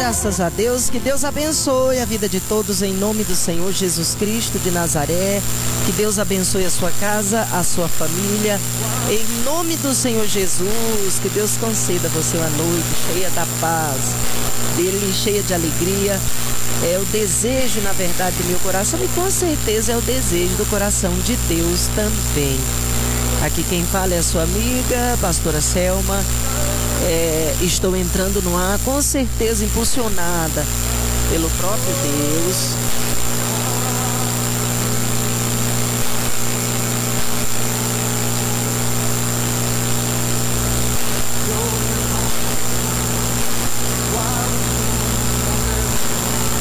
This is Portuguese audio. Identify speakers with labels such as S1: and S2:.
S1: Graças a Deus, que Deus abençoe a vida de todos em nome do Senhor Jesus Cristo de Nazaré, que Deus abençoe a sua casa, a sua família, em nome do Senhor Jesus, que Deus conceda a você uma noite cheia da paz dele, cheia de alegria. É o desejo, na verdade, do meu coração e com certeza é o desejo do coração de Deus também. Aqui quem fala é a sua amiga, pastora Selma. Estou entrando no ar, com certeza impulsionada pelo próprio Deus,